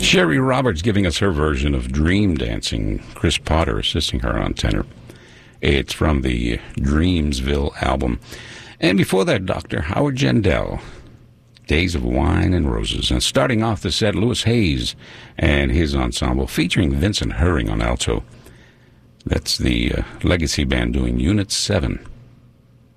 Sherry Roberts giving us her version of Dream Dancing. Chris Potter assisting her on tenor. It's from the Dreamsville album. And before that, Dr. Howard Jandell, Days of Wine and Roses. And starting off the set, Louis Hayes and his ensemble, featuring Vincent Herring on alto. That's the Legacy Band doing Unit 7.